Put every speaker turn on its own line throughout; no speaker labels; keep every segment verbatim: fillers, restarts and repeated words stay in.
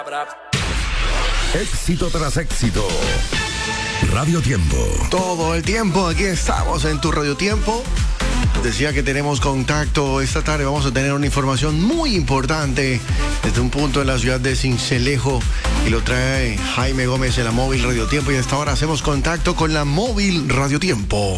Éxito tras éxito. Radio Tiempo.
Todo el tiempo, aquí estamos en tu Radio Tiempo. Decía que tenemos contacto esta tarde. Vamos a tener una información muy importante desde un punto en la ciudad de Sincelejo y lo trae Jaime Gómez en la Móvil Radio Tiempo. Y a esta hora hacemos contacto con la Móvil Radio Tiempo.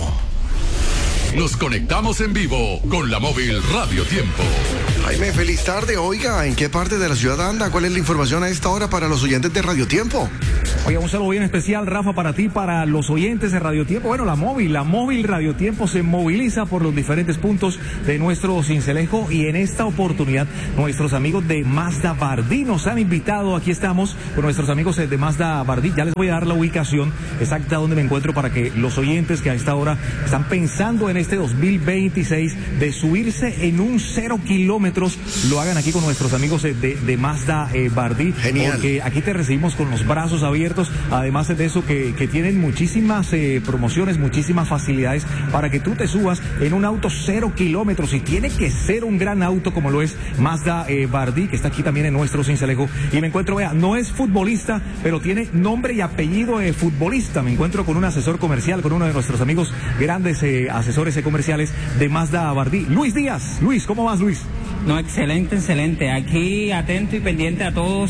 Nos conectamos en vivo con la Móvil Radio Tiempo.
Jaime, feliz tarde. Oiga, ¿en qué parte de la ciudad anda? ¿Cuál es la información a esta hora para los oyentes de Radio Tiempo?
Oiga, un saludo bien especial, Rafa, para ti, para los oyentes de Radio Tiempo. Bueno, la móvil, la móvil Radio Tiempo se moviliza por los diferentes puntos de nuestro Sincelejo y en esta oportunidad nuestros amigos de Mazda Bardí nos han invitado. Aquí estamos con nuestros amigos de Mazda Bardí. Ya les voy a dar la ubicación exacta donde me encuentro para que los oyentes que a esta hora están pensando en este dos mil veintiséis de subirse en un cero kilómetros, lo hagan aquí con nuestros amigos de, de Mazda eh, Bardí.
Genial.
Porque aquí te recibimos con los brazos abiertos. Además de eso, que, que tienen muchísimas eh, promociones, muchísimas facilidades para que tú te subas en un auto cero kilómetros. Y tiene que ser un gran auto como lo es Mazda eh, Bardí, que está aquí también en nuestro Sincelejo. Y me encuentro, vea, no es futbolista, pero tiene nombre y apellido de futbolista. Me encuentro con un asesor comercial, con uno de nuestros amigos grandes eh, asesores eh, comerciales de Mazda Bardí, Luis Díaz. Luis, ¿cómo vas, Luis?
No, excelente, excelente. Aquí atento y pendiente a todos,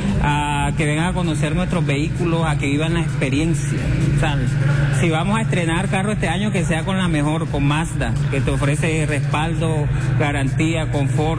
a que vengan a conocer nuestros vehículos, a que vivan la experiencia. O sea, si vamos a estrenar carro este año, que sea con la mejor, con Mazda, que te ofrece respaldo, garantía, confort.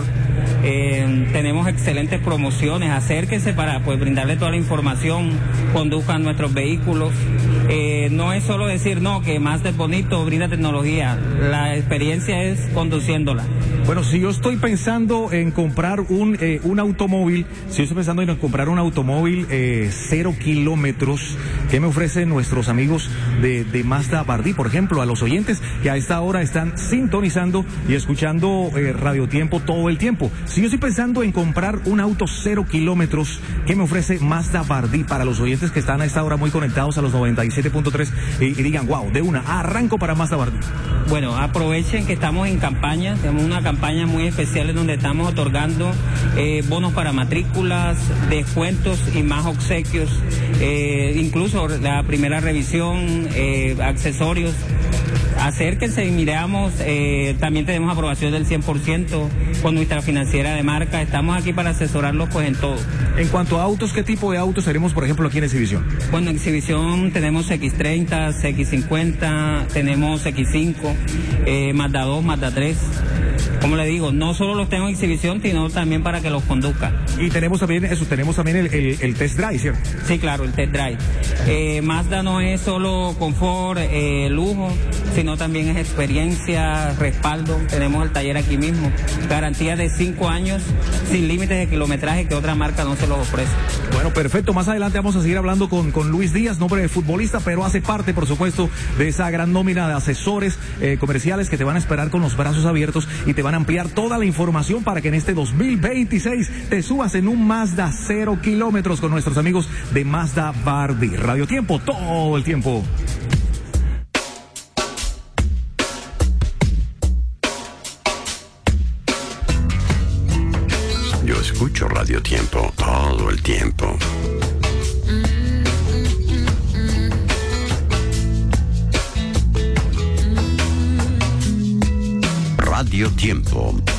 Eh, tenemos excelentes promociones. Acérquense para pues brindarle toda la información, conduzcan nuestros vehículos. Eh, no es solo decir, no, que Mazda es bonito, brinda tecnología. La experiencia es conduciéndola.
Bueno, si yo estoy pensando en comprar un, eh, un automóvil, si yo estoy pensando en comprar un automóvil eh, cero kilómetros, ¿qué me ofrecen nuestros amigos de, de Mazda Bardí? Por ejemplo, a los oyentes que a esta hora están sintonizando y escuchando eh, Radio Tiempo todo el tiempo. Si yo estoy pensando en comprar un auto cero kilómetros, ¿qué me ofrece Mazda Bardí? Para los oyentes que están a esta hora muy conectados a los noventa y siete punto tres y, y digan, wow, de una, arranco para Mazda Bardí.
Bueno, aprovechen que estamos en campaña, tenemos una campaña muy especial en donde estamos otorgando eh, bonos para matrículas, descuentos y más obsequios, eh, incluso la primera revisión, eh, accesorios. Acérquense y miramos, eh, también tenemos aprobación del cien por ciento con nuestra financiera de marca. Estamos aquí para asesorarlos pues en todo.
En cuanto a autos, ¿qué tipo de autos tenemos, por ejemplo, aquí en exhibición?
Bueno, en exhibición tenemos equis treinta, equis cincuenta, tenemos equis cinco, eh, Mazda dos, Mazda tres. Como le digo, no solo los tengo en exhibición, sino también para que los conduzca.
Y tenemos también eso, tenemos también el, el, el test drive, ¿cierto?
Sí, claro, el test drive. Eh, Mazda no es solo confort, eh, lujo, sino también es experiencia, respaldo. Tenemos el taller aquí mismo. Garantía de cinco años, sin límites de kilometraje que otra marca no se los ofrece.
Bueno, perfecto. Más adelante vamos a seguir hablando con, con Luis Díaz, nombre de futbolista, pero hace parte, por supuesto, de esa gran nómina de asesores eh, comerciales que te van a esperar con los brazos abiertos y te van a ampliar toda la información para que en este dos mil veintiséis te subas en un Mazda cero kilómetros con nuestros amigos de Mazda Bardí. Radio Tiempo, todo el tiempo.
Yo escucho Radio Tiempo todo el tiempo. Radio Tiempo.